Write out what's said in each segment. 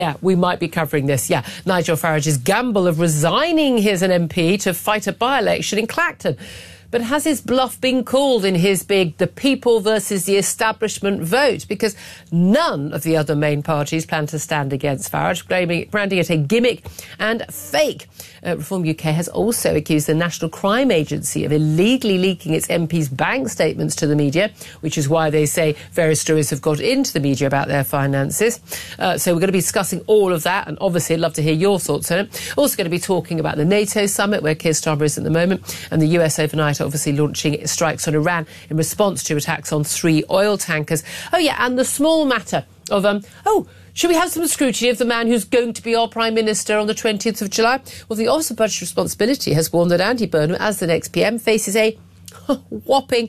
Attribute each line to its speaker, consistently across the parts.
Speaker 1: Yeah, we might be covering this. Yeah, Nigel Farage's gamble of resigning as an MP to fight a by-election in Clacton. But has his bluff been called in his big the people versus the establishment vote? Because none of the other main parties plan to stand against Farage, branding it a gimmick and fake. Reform UK has also accused the National Crime Agency of illegally leaking its MPs' bank statements to the media, which is why they say various stories have got into the media about their finances. So we're going to be discussing all of that, and obviously I'd love to hear your thoughts on it. Also going to be talking about the NATO summit, where Keir Starmer is at the moment, and the US overnight obviously launching strikes on Iran in response to attacks on 3 oil tankers. Oh yeah, and the small matter of should we have some scrutiny of the man who's going to be our Prime Minister on the 20th of July? Well, the Office of Budget Responsibility has warned that Andy Burnham, as the next PM, faces a whopping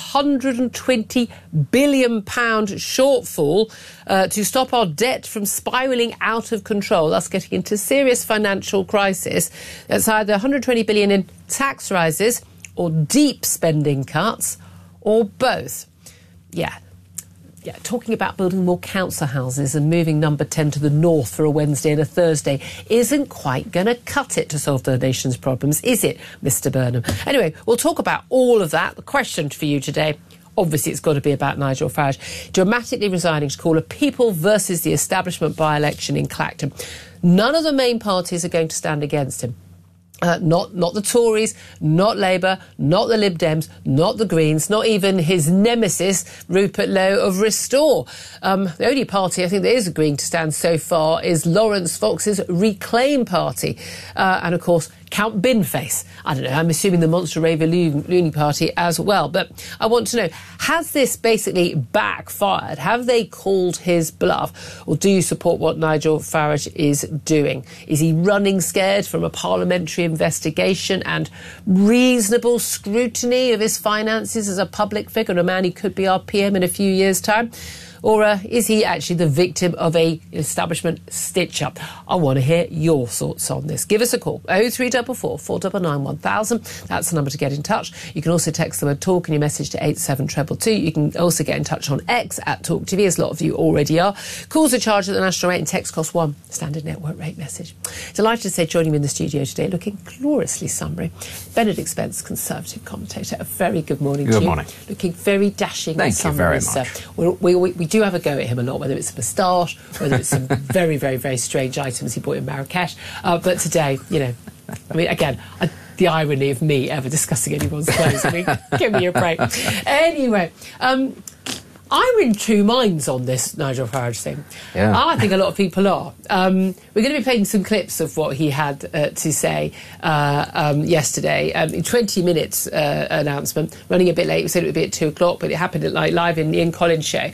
Speaker 1: £120 billion shortfall to stop our debt from spiralling out of control, thus getting into serious financial crisis. That's either £120 billion in tax rises or deep spending cuts, or both. Yeah, talking about building more council houses and moving Number 10 to the north for a Wednesday and a Thursday isn't quite going to cut it to solve the nation's problems, is it, Mr Burnham? Anyway, we'll talk about all of that. The question for you today, obviously it's got to be about Nigel Farage dramatically resigning to call a people versus the establishment by-election in Clacton. None of the main parties are going to stand against him. Not the Tories, not Labour, not the Lib Dems, not the Greens, not even his nemesis, Rupert Lowe of Restore. The only party I think that is agreeing to stand so far is Lawrence Fox's Reclaim Party. And, of course, Count Binface. I don't know, I'm assuming the Monster Raver Looney Party as well. But I want to know, has this basically backfired? Have they called his bluff? Or do you support what Nigel Farage is doing? Is he running scared from a parliamentary investigation and reasonable scrutiny of his finances as a public figure and a man who could be our PM in a few years' time? Or is he actually the victim of a establishment stitch-up? I want to hear your thoughts on this. Give us a call, 0344 499 1000. That's the number to get in touch. You can also text the word TALK in your message to 87222. You can also get in touch on X at Talk TV, as a lot of you already are. Calls are charged at the national rate and text cost £1. Standard network rate message. Delighted to say, joining me in the studio today, looking gloriously summery, Benedict Spence, Conservative commentator. A very good morning to you.
Speaker 2: Good morning.
Speaker 1: Looking very dashing.
Speaker 2: Thank you very much.
Speaker 1: We do have a go at him a lot, whether it's a moustache, whether it's some very, very, very strange items he bought in Marrakesh. But today, you know, I mean, again, the irony of me ever discussing anyone's clothes. I mean, give me a break. Anyway, I'm in two minds on this Nigel Farage thing.
Speaker 2: Yeah.
Speaker 1: I think a lot of people are. We're going to be playing some clips of what he had to say yesterday. 20 minutes announcement, running a bit late. We said it would be at 2 o'clock, but it happened at live in Ian Collins' show.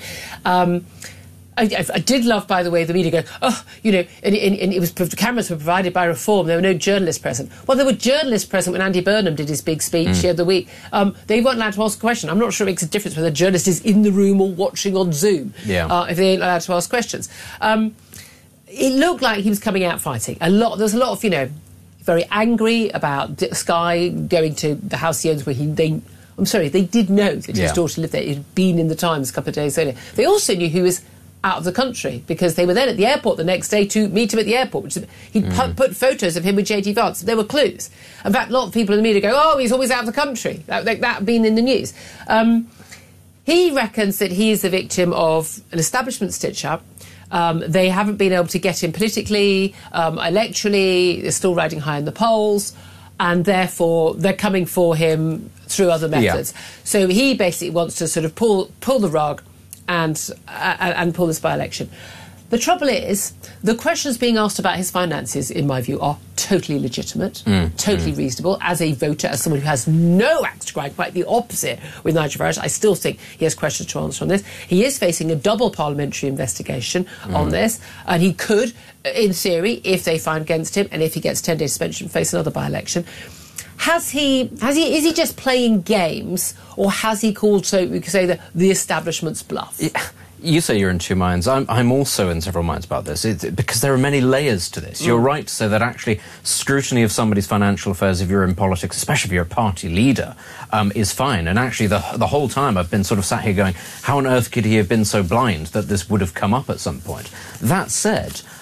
Speaker 1: I did love, by the way, the media go, and it was the cameras were provided by Reform. There were no journalists present. Well, there were journalists present when Andy Burnham did his big speech the other week. They weren't allowed to ask a question. I'm not sure it makes a difference whether a journalist is in the room or watching on Zoom if they ain't allowed to ask questions. It looked like he was coming out fighting. There was a lot of, very angry about Sky going to the house he owns where they did know that his daughter lived there. It had been in the Times a couple of days earlier. They also knew he was out of the country because they were then at the airport the next day to meet him at the airport, which he'd put photos of him with J.D. Vance. There were clues. In fact, a lot of people in the media go, he's always out of the country. That been in the news. He reckons that he is the victim of an establishment stitch-up. They haven't been able to get him politically, electorally. They're still riding high in the polls, and therefore they're coming for him through other methods. So he basically wants to sort of pull the rug and pull this by-election. The trouble is, the questions being asked about his finances, in my view, are totally legitimate, totally reasonable. As a voter, as someone who has no axe to grind, quite the opposite with Nigel Farage, I still think he has questions to answer on this. He is facing a double parliamentary investigation on this, and he could, in theory, if they find against him, and if he gets 10 days suspension, face another by-election. Is he just playing games, or has he called, so we could say, the establishment's bluff?
Speaker 2: Yeah. You say you're in two minds. I'm also in several minds about this, because there are many layers to this. You're right to say that actually scrutiny of somebody's financial affairs, if you're in politics, especially if you're a party leader, is fine. And actually the whole time I've been sort of sat here going, how on earth could he have been so blind that this would have come up at some point? That said,